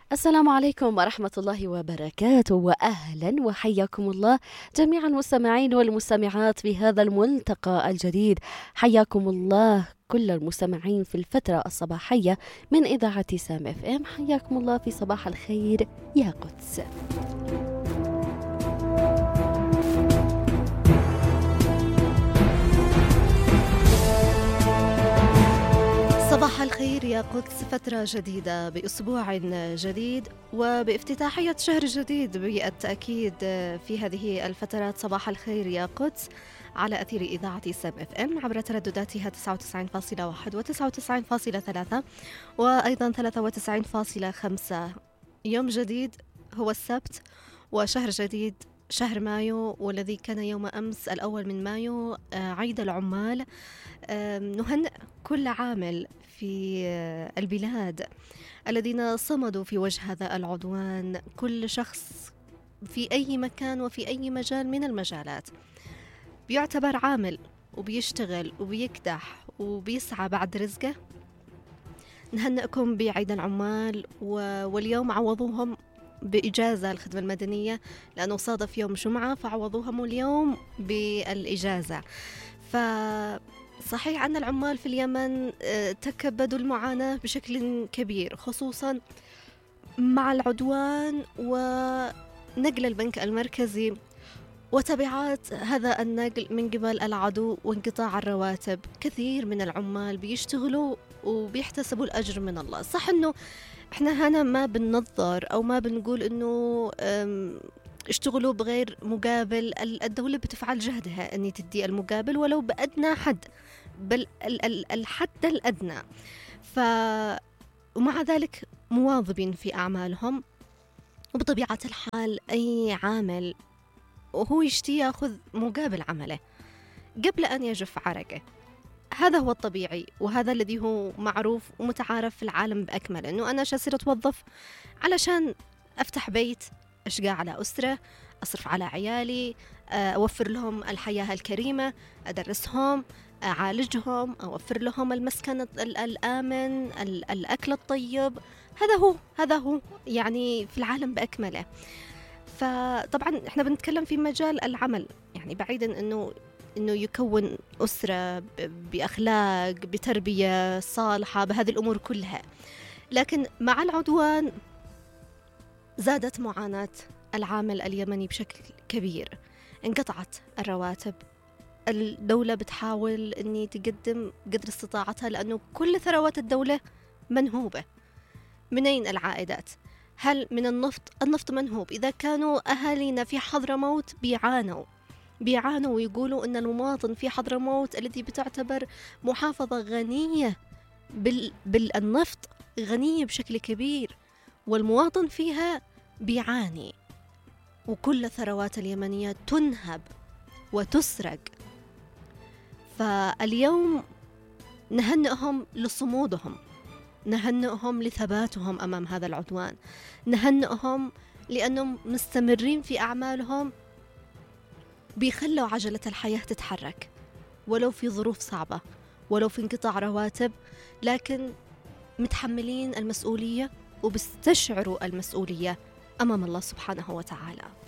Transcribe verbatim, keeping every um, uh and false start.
السلام عليكم ورحمة الله وبركاته، وأهلا وحياكم الله جميع المستمعين والمستمعات في هذا الملتقى الجديد. حياكم الله كل المستمعين في الفترة الصباحية من إذاعة سام اف ام. حياكم الله في صباح الخير يا قدس. صباح الخير يا قدس، فترة جديدة بأسبوع جديد وبافتتاحية شهر جديد بالتأكيد في هذه الفترات. صباح الخير يا قدس على أثير إذاعة سام اف ام عبر تردداتها تسعة وتسعين فاصلة واحد وتسعة وتسعين فاصلة ثلاثة وأيضا ثلاثة وتسعين فاصلة خمسة. يوم جديد هو السبت وشهر جديد شهر مايو، والذي كان يوم أمس الأول من مايو عيد العمال. نهنئ كل عامل في البلاد الذين صمدوا في وجه هذا العدوان، كل شخص في أي مكان وفي أي مجال من المجالات بيعتبر عامل وبيشتغل وبيكدح وبيسعى بعد رزقه. نهنئكم بعيد العمال، واليوم عوضوهم بإجازة الخدمة المدنية لأنه صادف يوم جمعة، فعوضوهم اليوم بالإجازة. فصحيح أن العمال في اليمن تكبدوا المعاناة بشكل كبير، خصوصا مع العدوان ونقل البنك المركزي وتبعات هذا النقل من قبل العدو وانقطاع الرواتب. كثير من العمال بيشتغلوا وبيحتسبوا الأجر من الله. صح أنه احنا هنا ما بننظر أو ما بنقول أنه اشتغلوا بغير مقابل، الدولة بتفعل جهدها أن تدي المقابل ولو بأدنى حد، بل الحد الأدنى. ف ومع ذلك مواظبين في أعمالهم. وبطبيعة الحال أي عامل وهو يشتي ياخذ مقابل عمله قبل أن يجف عرقه، هذا هو الطبيعي وهذا الذي هو معروف ومتعارف في العالم بأكمله، أنه أنا شاسر أتوظف علشان أفتح بيت، أشقى على أسرة، أصرف على عيالي، أوفر لهم الحياة الكريمة، أدرسهم، أعالجهم، أوفر لهم المسكن الآمن، الأكل الطيب. هذا هو هذا هو يعني في العالم بأكمله. فطبعا احنا بنتكلم في مجال العمل، يعني بعيدا انه انه يكون أسرة بأخلاق بتربية صالحة بهذه الأمور كلها. لكن مع العدوان زادت معاناة العامل اليمني بشكل كبير، انقطعت الرواتب. الدولة بتحاول أن تقدم قدر استطاعتها لأنه كل ثروات الدولة منهوبة. منين العائدات؟ هل من النفط؟ النفط منهوب. إذا كانوا أهالينا في حضرموت بيعانوا بيعانوا ويقولوا أن المواطن في حضرموت التي بتعتبر محافظة غنية بال... بالنفط، غنية بشكل كبير، والمواطن فيها بيعاني، وكل ثروات اليمنية تنهب وتسرق. فاليوم نهنئهم لصمودهم، نهنئهم لثباتهم أمام هذا العدوان، نهنئهم لأنهم مستمرين في أعمالهم، بيخلوا عجلة الحياة تتحرك ولو في ظروف صعبة، ولو في انقطاع رواتب، لكن متحملين المسؤولية وبيستشعروا المسؤولية أمام الله سبحانه وتعالى.